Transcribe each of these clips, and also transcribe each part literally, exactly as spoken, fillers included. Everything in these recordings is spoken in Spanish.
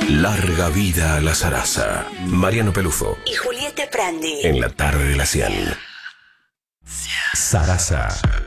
Larga vida a la zaraza. Mariano Pelufo y Julieta Prandi. En la tarde de la cien. Zaraza.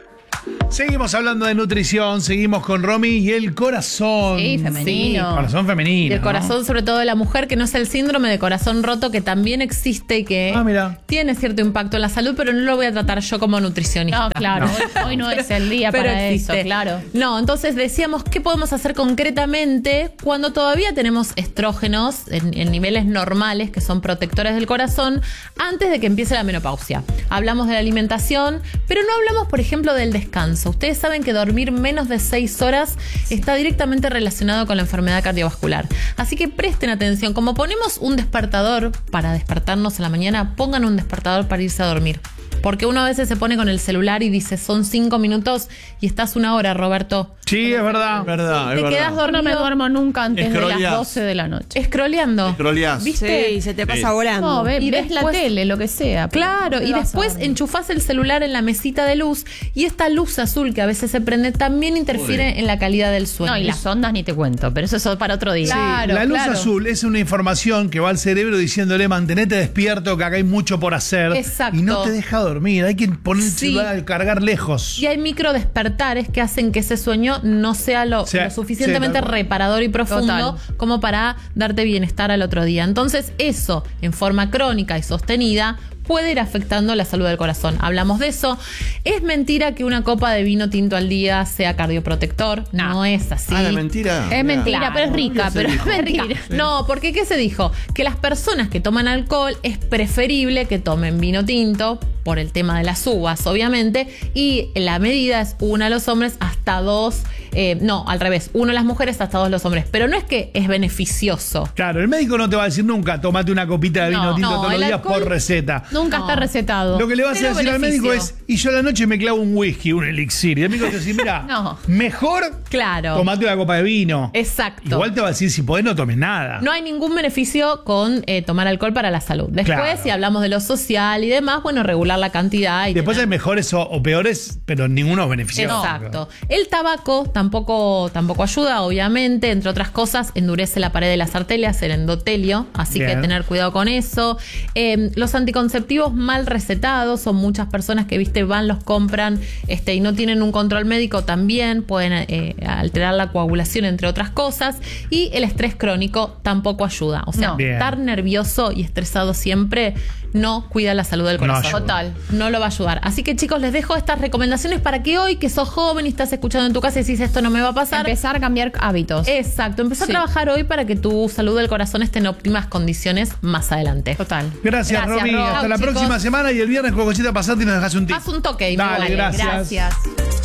Seguimos hablando de nutrición, seguimos con Romy y el corazón. Sí, femenino. Sí, corazón femenino. Y el ¿no? corazón, sobre todo de la mujer, que no es el síndrome de corazón roto, que también existe y que Ah, mira. tiene cierto impacto en la salud, pero no lo voy a tratar yo como nutricionista. No, claro, No. Hoy, hoy no es el día Pero para existe. eso, claro. No, entonces decíamos, ¿qué podemos hacer concretamente cuando todavía tenemos estrógenos en, en niveles normales, que son protectores del corazón, antes de que empiece la menopausia? Hablamos de la alimentación, pero no hablamos, por ejemplo, del descanso. Ustedes saben que dormir menos de seis horas está directamente relacionado con la enfermedad cardiovascular. Así que presten atención. Como ponemos un despertador para despertarnos en la mañana, pongan un despertador para irse a dormir. Porque uno a veces se pone con el celular y dice, son cinco minutos y estás una hora, Roberto. Sí, es verdad. Es verdad, es Te verdad. quedas Yo no dormido me duermo nunca antes de Escroleás. las doce de la noche. scrolleando. Escroleás. ¿Viste? Sí, se te pasa Sí. volando. No, ve- Y ves la después- tele, lo que sea. pero Claro, ¿qué y vas a después dormir? enchufás el celular en la mesita de luz y esta luz azul que a veces se prende también interfiere en la calidad del sueño. No, y las ondas ni te cuento, pero eso es para otro día. Claro, la luz claro. azul es una información que va al cerebro diciéndole mantenete despierto, que acá hay mucho por hacer. Exacto. Y no te deja dormir. Hay que poner el Sí. celular al cargar lejos. Y hay micro despertares que hacen que ese sueño no sea lo, Sí, lo suficientemente sí, tal cual. reparador y profundo Total. como para darte bienestar al otro día. Entonces, eso, en forma crónica y sostenida, puede ir afectando la salud del corazón. Hablamos de eso. ¿Es mentira que una copa de vino tinto al día sea cardioprotector? No, No. es así. Ah, la mentira. Es mentira, Claro. pero es rica, Se pero dijo. es mentira. No, porque ¿qué se dijo? Que las personas que toman alcohol es preferible que tomen vino tinto por el tema de las uvas, obviamente, y la medida es una a los hombres hasta dos, eh, no, al revés, uno a las mujeres hasta dos los hombres, pero no es que es beneficioso. Claro, el médico no te va a decir nunca, tómate una copita de vino No, tinto no, todos los el días alcohol- por receta. Nunca No. está recetado. Lo que le vas a Pero decir al médico beneficio. es, y yo a la noche me clavo un whisky, un elixir. Y el médico te dice, mira, No. mejor Claro. tomate una copa de vino. Exacto. Igual te va a decir, si podés no tomes nada. No hay ningún beneficio con eh, tomar alcohol para la salud. Después, Claro. si hablamos de lo social y demás, bueno, regular la cantidad. Y Después tener- hay mejores o, o peores, pero ninguno es beneficioso. Exacto. El tabaco tampoco, tampoco ayuda, obviamente. Entre otras cosas, endurece la pared de las arterias, el endotelio. Así Bien. que tener cuidado con eso. Eh, los anticonceptivos mal recetados. Son muchas personas que, viste, van, los compran este, y no tienen un control médico también. Pueden eh, alterar la coagulación, entre otras cosas. Y el estrés crónico tampoco ayuda. O sea, No. Bien. estar nervioso y estresado siempre no cuida la salud del No corazón. ayuda. Total. No lo va a ayudar. Así que, chicos, les dejo estas recomendaciones para que hoy, que sos joven y estás escuchando en tu casa y decís esto no me va a pasar. Empezar a cambiar hábitos. Exacto, empezá Sí. a trabajar hoy para que tu salud del corazón esté en óptimas condiciones más adelante. Total. Gracias, Gracias, Romy. Ro. Hasta Chau, la chicos. próxima semana y el viernes con Cosita Pasante y nos dejas un tip. Haz un toque y me Dale, vale. gracias. Gracias.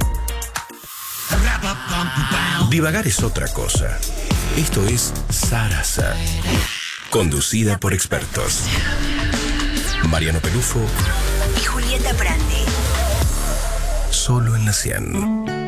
Divagar es otra cosa. Esto es Zaraza. Conducida por expertos. Mariano Pelufo, Y Julieta Prandi. solo en la cien.